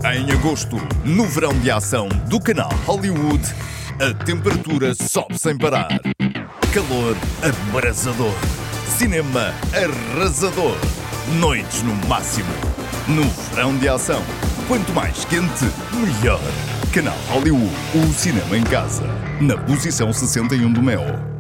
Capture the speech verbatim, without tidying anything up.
Em agosto, no verão de ação do canal Hollywood, a temperatura sobe sem parar. Calor abrasador. Cinema arrasador. Noites no máximo. No verão de ação, quanto mais quente, melhor. Canal Hollywood, o cinema em casa. Na posição sessenta e um do Mel.